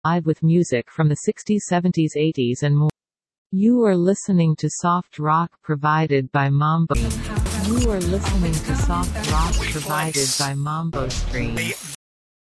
live with music from the 60s, 70s, 80s and more. You are listening to soft rock provided by Mambo. You are listening to soft rock provided by Mambo Stream.